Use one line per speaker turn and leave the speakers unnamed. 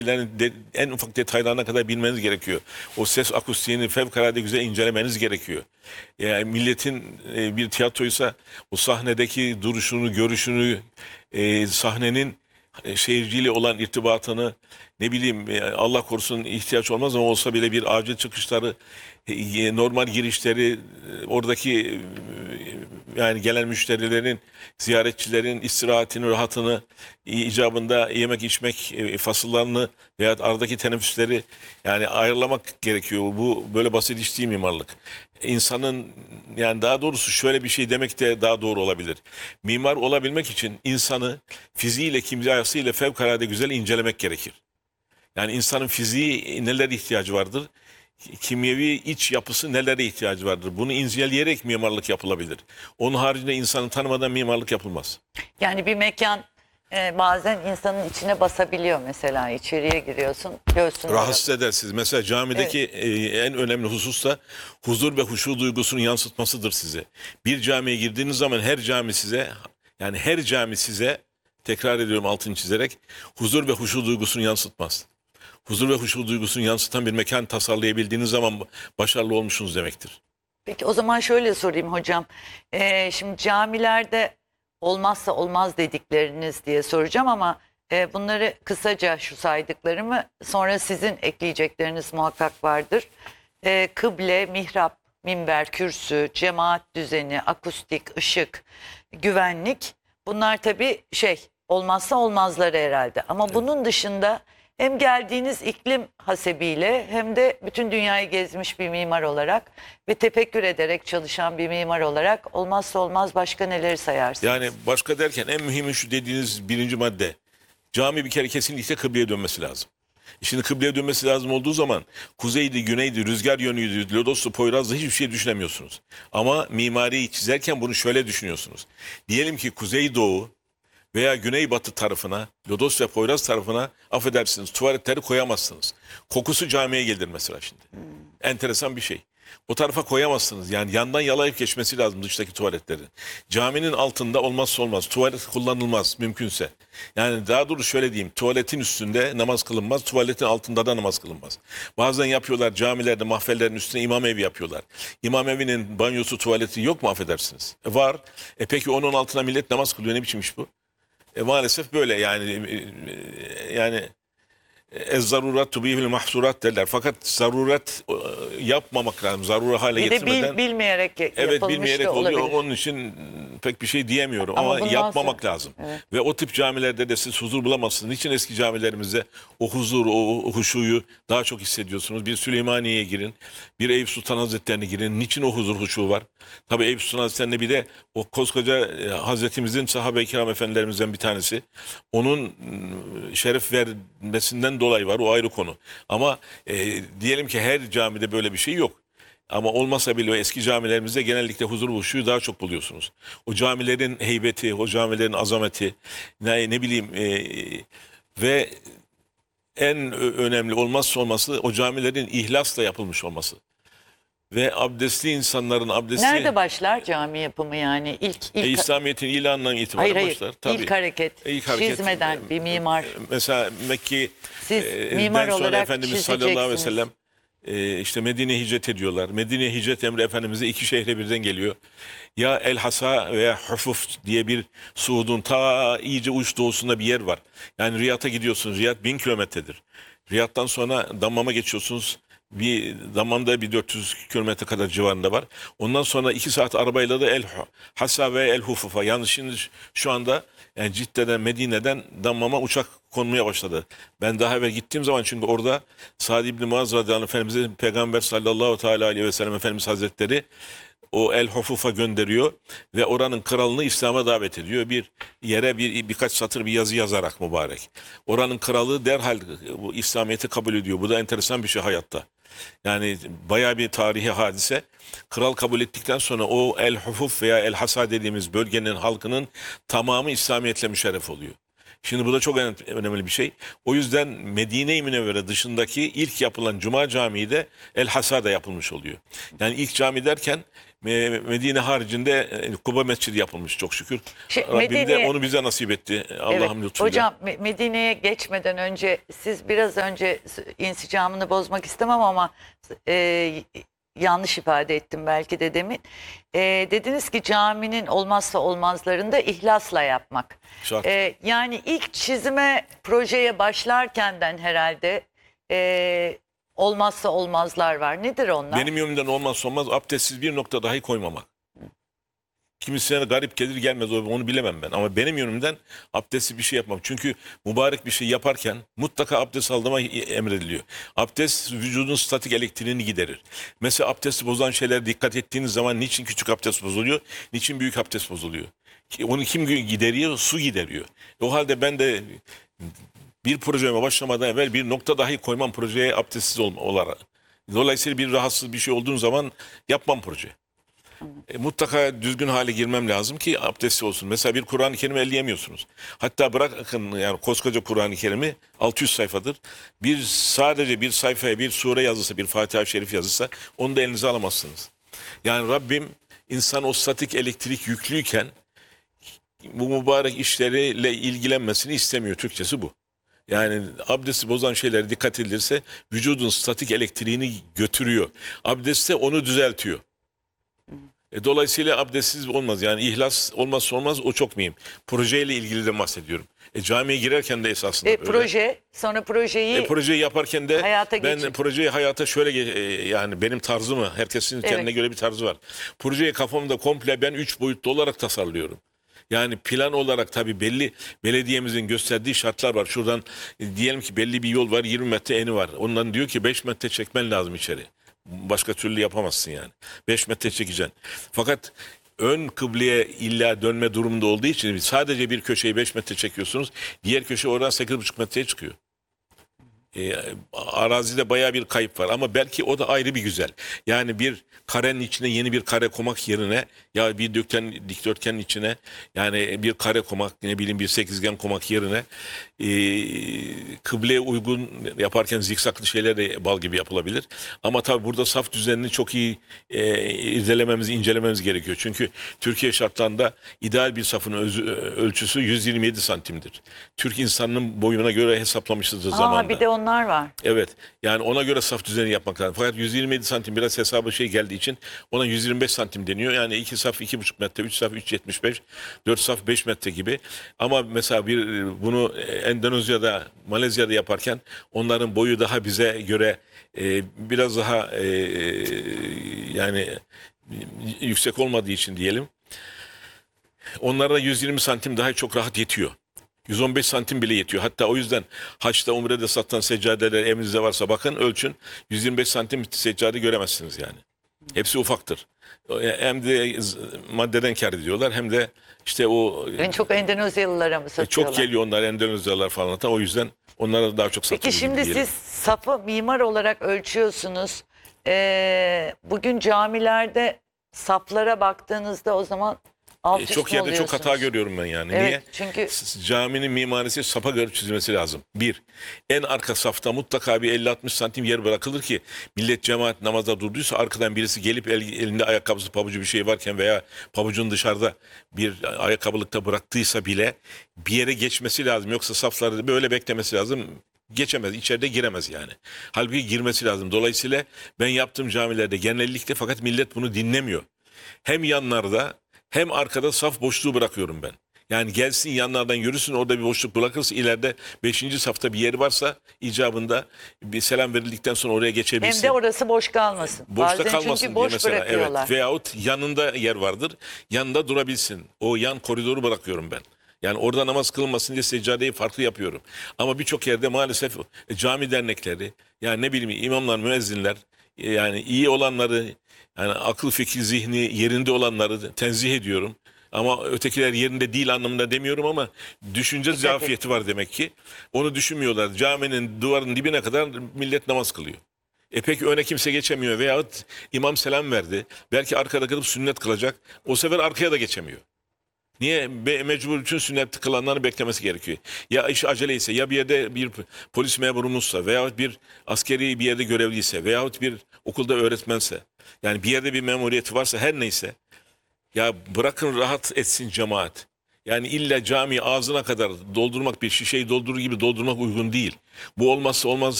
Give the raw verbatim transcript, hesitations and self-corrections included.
de, en ufak detaylarına kadar bilmeniz gerekiyor. O ses akustiğini fevkalade güzel incelemeniz gerekiyor. Yani milletin e, bir tiyatroysa o sahnedeki duruşunu, görüşünü, e, sahnenin e, seyirciyle olan irtibatını, ne bileyim e, Allah korusun ihtiyaç olmaz ama olsa bile bir acil çıkışları, e, normal girişleri, e, oradaki e, yani gelen müşterilerin, ziyaretçilerin istirahatini, rahatını, icabında yemek içmek e, fasıllarını veya aradaki teneffüsleri yani ayarlamak gerekiyor. Bu böyle basit iş değil mimarlık. İnsanın, yani daha doğrusu şöyle bir şey demek de daha doğru olabilir. Mimar olabilmek için insanı fiziğiyle, kimyasıyla fevkalade güzel incelemek gerekir. Yani insanın fiziği nelere ihtiyacı vardır? Kimyevi iç yapısı nelere ihtiyacı vardır? Bunu inceleyerek mimarlık yapılabilir. Onun haricinde insanı tanımadan mimarlık yapılmaz.
Yani bir mekan e, bazen insanın içine basabiliyor mesela. İçeriye giriyorsun, göğsünü
Rahatsız edersiniz. Mesela camideki
Evet.
e, en önemli husus da huzur ve huşu duygusunu yansıtmasıdır size. Bir camiye girdiğiniz zaman her cami size, yani her cami size, tekrar ediyorum altını çizerek, huzur ve huşu duygusunu yansıtmaz. Huzur ve huşu duygusunu yansıtan bir mekan tasarlayabildiğiniz zaman başarılı olmuşsunuz demektir.
Peki o zaman şöyle sorayım hocam. Ee, şimdi camilerde olmazsa olmaz dedikleriniz diye soracağım ama e, bunları kısaca şu saydıklarımı sonra sizin ekleyecekleriniz muhakkak vardır. Ee, kıble, mihrap, minber, kürsü, cemaat düzeni, akustik, ışık, güvenlik, bunlar tabii şey olmazsa olmazları herhalde. Ama evet, bunun dışında hem geldiğiniz iklim hasebiyle hem de bütün dünyayı gezmiş bir mimar olarak ve tefekkür ederek çalışan bir mimar olarak olmazsa olmaz başka neleri sayarsınız?
Yani başka derken en mühimi şu dediğiniz birinci madde. Cami bir kere kesinlikle kıbleye dönmesi lazım. Şimdi kıbleye dönmesi lazım olduğu zaman kuzeydi, güneydi, rüzgar yönüydü, lodosu, poyrazdı, hiçbir şey düşünemiyorsunuz. Ama mimariyi çizerken bunu şöyle düşünüyorsunuz. Diyelim ki kuzeydoğu veya güneybatı tarafına, lodos ve poyraz tarafına, affedersiniz, tuvaletleri koyamazsınız. Kokusu camiye gelir mesela şimdi. Hmm. Enteresan bir şey. O tarafa koyamazsınız. Yani yandan yalayıp geçmesi lazım dıştaki tuvaletlerin. Caminin altında olmazsa olmaz. Tuvalet kullanılmaz mümkünse. Yani daha doğrusu şöyle diyeyim. Tuvaletin üstünde namaz kılınmaz. Tuvaletin altında da namaz kılınmaz. Bazen yapıyorlar camilerde, mahfellerin üstüne imam evi yapıyorlar. İmam evinin banyosu, tuvaleti yok mu, affedersiniz? E var. E peki onun altına millet namaz kılıyor. Ne biçim iş bu? E maalesef böyle yani. E, yani Ez zarurat tubihül mahsurat derler. Fakat zaruret e, yapmamak lazım. Zarura hale
Bir de
getirmeden.
bil, bilmeyerek
Evet,
yapılmış
bilmeyerek
da
oluyor.
olabilir.
Onun için pek bir şey diyemiyorum.
Ama
Ama,
bundan
yapmamak
sonra-
lazım.
Evet.
Ve o tip camilerde de siz huzur bulamazsınız. Niçin eski camilerimizde o huzur, o, o huşuyu daha çok hissediyorsunuz? Bir Süleymaniye'ye girin. Bir Eyüp Sultan Hazretleri'ne girin. Niçin o huzur, huşu var? Tabii Eyüp Sultan Hazretleri'nde bir de o koskoca e, Hazretimizin sahabe-i kiram efendilerimizden bir tanesi. Onun m, şeref vermesinden dolayı var. O ayrı konu. Ama e, diyelim ki her camide böyle bir şey yok. Ama olmasa bile o eski camilerimizde genellikle huzur ve huşuyu daha çok buluyorsunuz. O camilerin heybeti, o camilerin azameti, ne, ne bileyim e, ve en ö- önemli olmazsa olması o camilerin ihlasla yapılmış olması. Ve abdestli insanların abdesti...
Nerede başlar cami yapımı yani? İlk, ilk
E, İslamiyet'in ilanından itibaren
hayır hayır.
başlar. Tabii.
İlk hareket.
İlk hareket,
Çizmeden bir mimar.
Mesela Mekke
Siz
e,
mimar
den sonra
olarak
Efendimiz sallallahu aleyhi ve
çizeceksiniz.
sellem e, işte Medine'ye hicret ediyorlar. Medine'ye hicret emri Efendimiz'e iki şehre birden geliyor. Ya El Hasa veya Hufuf diye bir Suud'un ta iyice uç doğusunda bir yer var. Yani Riyad'a gidiyorsunuz. Riyad bin kilometredir. Riyad'dan sonra Dammam'a geçiyorsunuz. Bir Dammam'da bir dört yüz kilometre kadar civarında var. Ondan sonra iki saat arabayla da El Hasa ve El Hufuf'a. Yani şimdi şu anda yani Cidde'den, Medine'den Dammam'a uçak konmaya başladı. Ben daha evvel gittiğim zaman çünkü orada Sa'd ibn Muaz radıyallahu anh Efendimiz'e Peygamber sallallahu teala aleyhi ve sellem Efendimiz Hazretleri o El Hufuf'a gönderiyor ve oranın kralını İslam'a davet ediyor. Bir yere bir birkaç satır bir yazı yazarak mübarek. Oranın kralı derhal bu İslamiyet'i kabul ediyor. Bu da enteresan bir şey hayatta. Yani bayağı bir tarihi hadise. Kral kabul ettikten sonra o El Hufuf veya El Hasa dediğimiz bölgenin halkının tamamı İslamiyetle müşerref oluyor. Şimdi bu da çok önemli, önemli bir şey. O yüzden Medine-i Münevvere dışındaki ilk yapılan Cuma Camii de El Hasa'da yapılmış oluyor. Yani ilk cami derken Me- Medine haricinde e, Kuba Mescidi yapılmış çok şükür.
Şey,
Rabbim de
Medine-
onu bize nasip etti.
Evet.
Allah'ım lütfuyla.
Hocam Me- Medine'ye geçmeden önce siz biraz önce s- insicamını bozmak istemem ama e, yanlış ifade ettim belki de demin. E, dediniz ki caminin olmazsa olmazlarında ihlasla yapmak.
Şart.
E, yani ilk çizime projeye başlarkenden herhalde e, olmazsa olmazlar var. Nedir onlar?
Benim yönümden olmazsa olmaz abdestsiz bir nokta dahi koymamak. Kimisine garip gelir gelmez onu bilemem ben. Ama benim yönümden abdestsiz bir şey yapmam. Çünkü mübarek bir şey yaparken mutlaka abdest aldırma emrediliyor. Abdest vücudun statik elektriğini giderir. Mesela abdesti bozan şeylere dikkat ettiğiniz zaman niçin küçük abdest bozuluyor, niçin büyük abdest bozuluyor? Ki Onu kim gideriyor? Su gideriyor. O halde ben de bir projeme başlamadan evvel bir nokta dahi koymam projeye abdestsiz olma, olarak. Dolayısıyla bir rahatsız bir şey olduğum zaman yapmam proje. E, mutlaka düzgün hale girmem lazım ki abdestli olsun. Mesela bir Kur'an-ı Kerim'i elleyemiyorsunuz. Hatta bırakın yani koskoca Kur'an-ı Kerim'i altı yüz sayfadır. Bir sadece bir sayfaya bir sure yazılsa, bir Fatiha-i Şerif yazılsa onu da elinize alamazsınız. Yani Rabbim insan o statik elektrik yüklüyken bu mübarek işleriyle ilgilenmesini istemiyor. Türkçesi bu. Yani abdesti bozan şeylere dikkat edilirse vücudun statik elektriğini götürüyor. Abdestte onu düzeltiyor. E, dolayısıyla abdestsiz olmaz. Yani ihlas olmazsa olmaz o çok mühim. Projeyle ilgili de bahsediyorum. E, camiye girerken de esasında
E,
böyle.
proje sonra projeyi
E, projeyi yaparken de
hayata
ben
geçir-
projeyi hayata şöyle ge- e, yani benim tarzımı herkesin kendine
Evet.
göre bir tarzı var. Projeyi kafamda komple ben üç boyutlu olarak tasarlıyorum. Yani plan olarak tabii belli belediyemizin gösterdiği şartlar var. Şuradan e, diyelim ki belli bir yol var, yirmi metre eni var. Ondan diyor ki beş metre çekmen lazım içeri. Başka türlü yapamazsın yani. beş metre çekeceksin. Fakat ön kıbleye illa dönme durumunda olduğu için sadece bir köşeyi beş metre çekiyorsunuz. Diğer köşe oradan sekiz buçuk metreye çıkıyor. E, arazide bayağı bir kayıp var ama belki o da ayrı bir güzel. Yani bir karenin içine yeni bir kare koymak yerine ya bir dikdörtgen, dikdörtgenin içine yani bir kare koymak ne bileyim bir sekizgen koymak yerine e, kıbleye uygun yaparken zikzaklı şeyler de bal gibi yapılabilir. Ama tabii burada saf düzenini çok iyi e, irdelememiz, incelememiz gerekiyor. Çünkü Türkiye şartlarında ideal bir safın öz- ölçüsü yüz yirmi yedi santimdir. Türk insanının boyuna göre hesaplamışızdır
Aa,
zamanında.
bir de onlar var.
Evet. Yani ona göre saf düzeni yapmak lazım. Fakat yüz yirmi yedi santim biraz hesabı şey geldiği için ona yüz yirmi beş santim deniyor. Yani iki saf iki buçuk metre, üç saf üç yetmiş beş, dört saf beş metre gibi. Ama mesela bir bunu Endonezya'da, Malezya'da yaparken onların boyu daha bize göre e, biraz daha e, yani yüksek olmadığı için diyelim. Onlara yüz yirmi santim daha çok rahat yetiyor. yüz on beş santim bile yetiyor. Hatta o yüzden haçta umrede satılan seccadeler evinizde varsa bakın ölçün. yüz yirmi beş santim seccade göremezsiniz yani. Hepsi ufaktır. Hem de maddeden kar ediyorlar hem de işte o
En çok Endonezyalılara mı satıyorlar?
çok geliyor onlar Endonezyalılar falan. O yüzden onlara daha çok satılıyor.
Peki şimdi
diyelim.
siz safı mimar olarak ölçüyorsunuz. Ee, bugün camilerde saflara baktığınızda o zaman alt
E,
üst
çok
mü
yerde çok hata
oluyorsunuz?
görüyorum ben yani.
Evet,
Niye?
çünkü-
S- Caminin mimarisi safa göre çizilmesi lazım. Bir, en arka safta mutlaka bir elli altmış santim yer bırakılır ki millet cemaat namazda durduysa arkadan birisi gelip el- elinde ayakkabısı pabucu bir şey varken veya pabucun dışarıda bir ayakkabılıkta bıraktıysa bile bir yere geçmesi lazım. Yoksa saflarda böyle beklemesi lazım. Geçemez, içeride giremez yani. Halbuki girmesi lazım. Dolayısıyla ben yaptığım camilerde genellikle fakat millet bunu dinlemiyor. Hem yanlarda hem arkada saf boşluğu bırakıyorum ben. Yani gelsin yanlardan yürüsün orada bir boşluk bırakırsa ileride beşinci safta bir yeri varsa icabında bir selam verildikten sonra oraya
Hem
geçebilsin.
de orası boş kalmasın.
Boşta
Bazen
kalmasın
çünkü
diye
boş
mesela.
bırakıyorlar.
Evet. Veyahut yanında yer vardır. Yanında durabilsin. O yan koridoru bırakıyorum ben. Yani orada namaz kılınmasın diye seccadeyi farklı yapıyorum. Ama birçok yerde maalesef e, cami dernekleri yani ne bileyim imamlar, müezzinler e, yani iyi olanları yani akıl fikir zihni yerinde olanları tenzih ediyorum. Ama ötekiler yerinde değil anlamında demiyorum ama düşünce zafiyeti var demek ki. Onu düşünmüyorlar. Caminin duvarın dibine kadar millet namaz kılıyor. E peki öne kimse geçemiyor veyahut imam selam verdi. Belki arkada kılıp sünnet kılacak. O sefer arkaya da geçemiyor. Niye? Be- mecbur bütün sünnet kılanları beklemesi gerekiyor. Ya iş aceleyse, ya bir yerde bir polis memurumuzsa veyahut bir askeri bir yerde görevliyse veyahut bir okulda öğretmense, yani bir yerde bir memuriyeti varsa, her neyse, ya bırakın rahat etsin cemaat. Yani illa cami ağzına kadar doldurmak, bir şişeyi doldurur gibi doldurmak uygun değil. Bu olmazsa olmaz